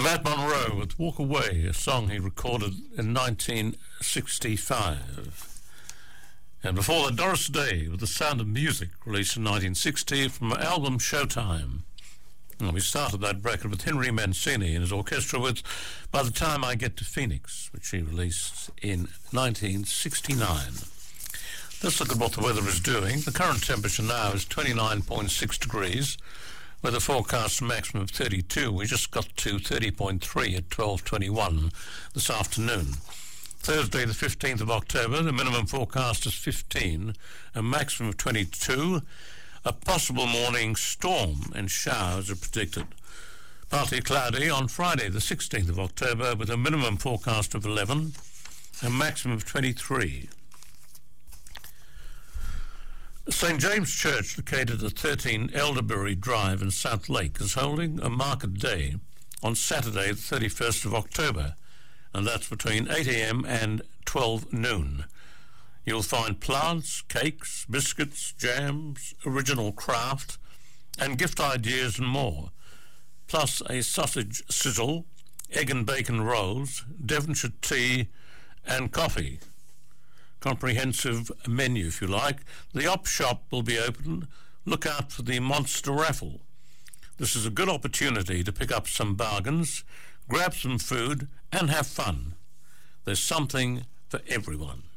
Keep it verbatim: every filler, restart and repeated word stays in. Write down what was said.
Matt Monro with Walk Away, a song he recorded in nineteen sixty-five. And before that, Doris Day with The Sound of Music, released in nineteen sixty from her album Showtime. And we started that bracket with Henry Mancini and his orchestra with By the Time I Get to Phoenix, which he released in nineteen sixty-nine. Let's look at what the weather is doing. The current temperature now is twenty-nine point six degrees, with a forecast maximum of thirty-two. We just got to thirty point three at twelve twenty-one this afternoon. Thursday the fifteenth of October, the minimum forecast is fifteen, a maximum of twenty-two. A possible morning storm and showers are predicted. Partly cloudy on Friday the sixteenth of October, with a minimum forecast of eleven, a maximum of twenty-three. Saint James Church, located at thirteen Elderberry Drive in South Lake, is holding a market day on Saturday the thirty-first of October, and that's between eight a.m. and twelve noon. You'll find plants, cakes, biscuits, jams, original craft, and gift ideas and more, plus a sausage sizzle, egg and bacon rolls, Devonshire tea, and coffee. Comprehensive menu, if you like. The op shop will be open. Look out for the monster raffle. This is a good opportunity to pick up some bargains, grab some food, and have fun. There's something for everyone.